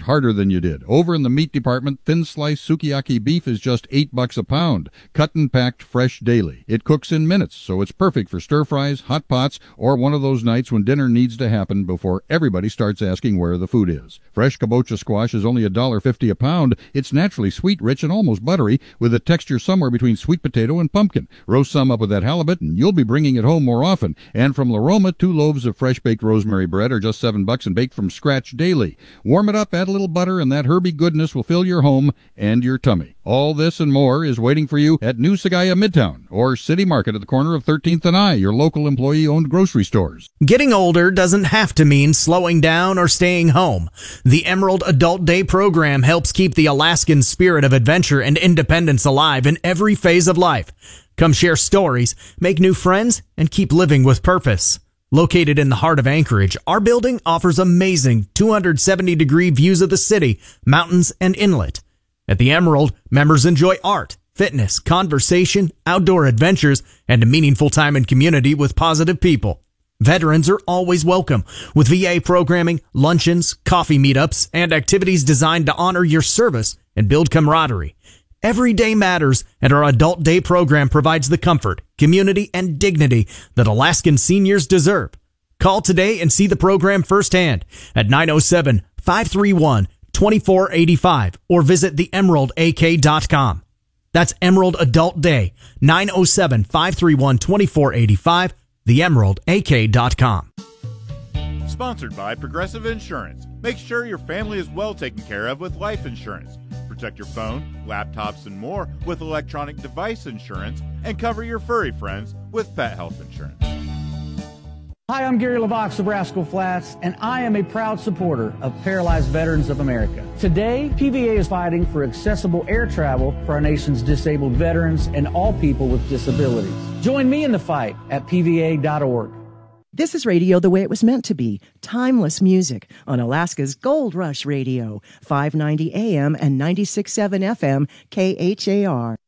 harder than you did. Over in the meat department, thin sliced sukiyaki beef is just $8 a pound. Cut and packed fresh daily. It cooks in minutes, so it's perfect for stir fries, hot pots, or one of those nights when dinner needs to happen before everybody starts asking where the food is. Fresh kabocha squash is only $1.50 a pound. It's naturally sweet, rich, and almost buttery, with a texture somewhere between sweet potato and pumpkin. Roast some up with that halibut, and you'll be bringing it home more often. And from La Roma, 2 loaves of fresh-baked rosemary bread are just $7 and baked from scratch daily. Warm it up, add a little butter, and that herby goodness will fill your home and your tummy. All this and more is waiting for you at New Sagaya Midtown or City Market at the corner of 13th and I, your local employee-owned grocery stores. Getting older doesn't have to mean slowing down or staying home. The Emerald Adult Day program helps keep the Alaskan spirit of adventure and independence alive in every phase of life. Come share stories, make new friends, and keep living with purpose. Located in the heart of Anchorage, our building offers amazing 270-degree views of the city, mountains, and inlet. At the Emerald, members enjoy art, fitness, conversation, outdoor adventures, and a meaningful time in community with positive people. Veterans are always welcome, with VA programming, luncheons, coffee meetups, and activities designed to honor your service and build camaraderie. Every day matters, and our Adult Day program provides the comfort, community, and dignity that Alaskan seniors deserve. Call today and see the program firsthand at 907-531-2485 or visit theemeraldak.com. That's Emerald Adult Day, 907-531-2485, theemeraldak.com. Sponsored by Progressive Insurance. Make sure your family is well taken care of with life insurance. Protect your phone, laptops, and more with electronic device insurance, and cover your furry friends with pet health insurance. Hi, I'm Gary LaVox of Rascal Flats, and I am a proud supporter of Paralyzed Veterans of America. Today, PVA is fighting for accessible air travel for our nation's disabled veterans and all people with disabilities. Join me in the fight at PVA.org. This is radio the way it was meant to be. Timeless music on Alaska's Gold Rush Radio, 590 AM and 96.7 FM, KHAR.